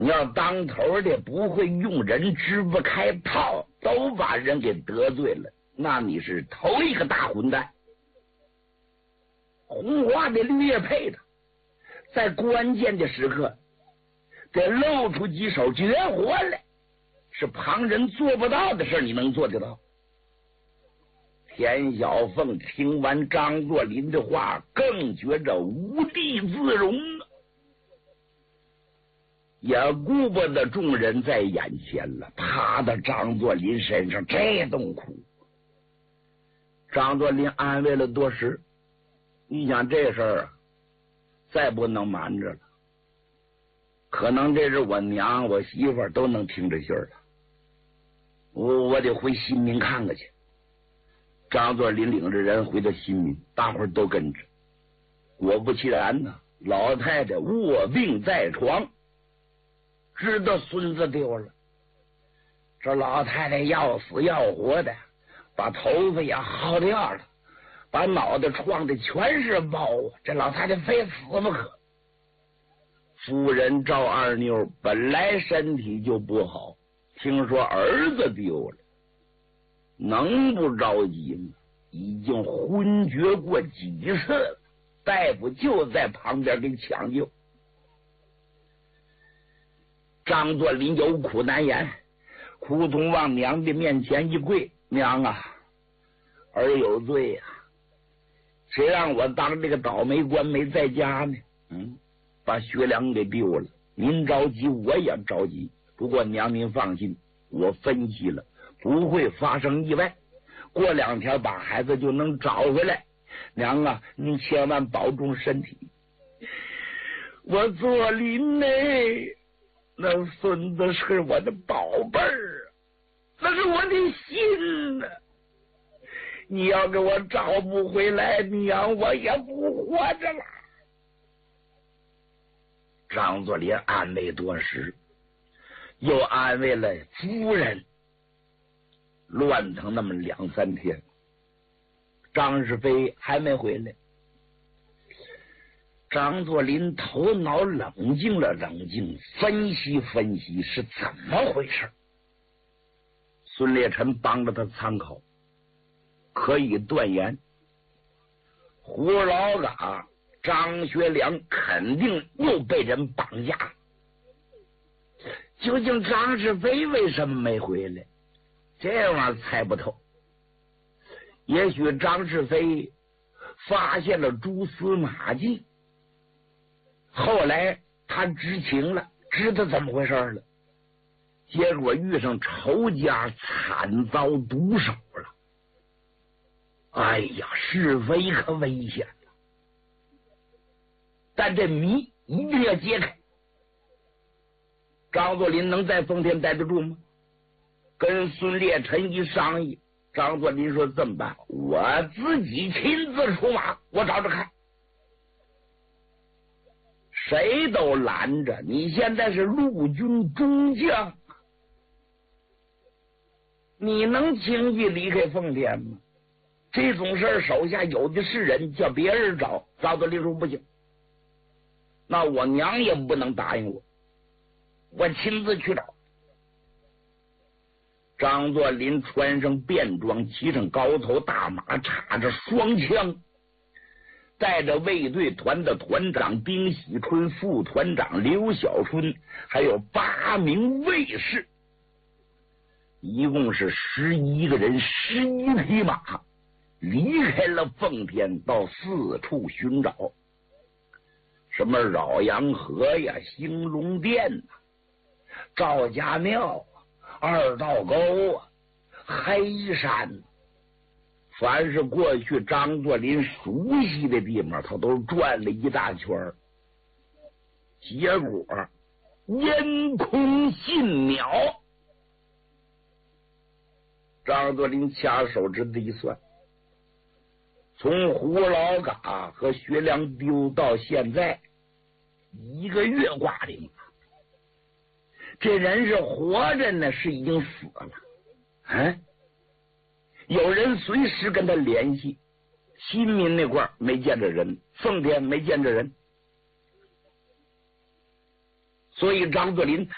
你要当头的不会用人，支不开炮，都把人给得罪了，那你是头一个大混蛋。红花的绿叶配的，在关键的时刻得露出几手绝活来，是旁人做不到的事，你能做得到。田小凤听完张作霖的话，更觉着无地自容啊，也顾不得众人在眼前了，趴到张作霖身上这顿哭。张作霖安慰了多时，你想这事儿啊，再不能瞒着了，可能这是我娘我媳妇儿都能听着信儿了，我得回新民看看去。张作霖领着人回到新民，大伙儿都跟着。果不其然呢，老太太卧病在床，知道孙子丢了。这老太太要死要活的，把头发也薅掉了，把脑袋撞的全是包啊！这老太太非死不可。夫人赵二妞本来身体就不好，听说儿子丢了，能不着急吗？已经昏厥过几次了，大夫就在旁边给抢救。张作霖有苦难言，哭从往娘的面前一跪：“娘啊，儿有罪呀！谁让我当这个倒霉官没在家呢？把学良给丢了。您着急，我也着急。不过娘您放心，我分析了，不会发生意外，过2天把孩子就能找回来。娘啊，您千万保重身体。我作霖呢，那孙子是我的宝贝儿，那是我的心呢。你要给我找不回来，娘我也不活着了。”张作霖安慰多时，又安慰了夫人，乱腾那么2、3天。张世飞还没回来，张作霖头脑冷静了冷静，分析分析是怎么回事。孙烈臣帮着他参考，可以断言，胡老嘎张学良肯定又被人绑架。究竟张世飞为什么没回来？这玩意儿猜不透。也许张世飞发现了蛛丝马迹，后来他知情了，知道怎么回事了，结果遇上仇家，惨遭毒手了。哎呀，是非可危险了。但这谜一定要揭开。张作霖能在丰田待得住吗？跟孙烈臣一商议，张作霖说：“这么办，我自己亲自出马，我找找看。”谁都拦着，你现在是陆军中将，你能轻易离开丰田吗？这种事儿手下有的是人，叫别人找。张作霖说：“不行，那我娘也不能答应我，我亲自去找。”张作霖穿上便装，骑上高头大马，插着双枪，带着卫队团的团长丁喜春、副团长刘小春，还有8名卫士，一共是11个人，11匹马，离开了奉天，到四处寻找，什么饶阳河呀、兴隆殿呐、赵家庙、二道沟啊、黑山，凡是过去张作霖熟悉的地方，他都转了一大圈，结果烟空信鸟。张作霖掐手指头一算，从胡老嘎和学良丢到现在1个月挂零了。这人是活着呢，是已经死了。有人随时跟他联系，新民那块没见着人，奉天没见着人，所以张作霖